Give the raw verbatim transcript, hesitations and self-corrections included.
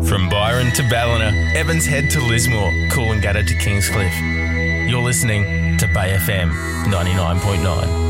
From Byron to Ballina, Evans Head to Lismore, Coolangatta to Kingscliff. You're listening to Bay F M ninety-nine point nine.